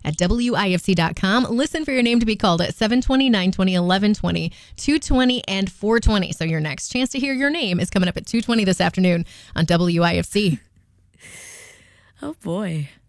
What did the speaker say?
at WIFC.com. Listen for your name to be called at 720, 920, 1120, 220, and 420. So your next chance to hear your name is coming up at 2:20 this afternoon on WIFC. Oh, boy.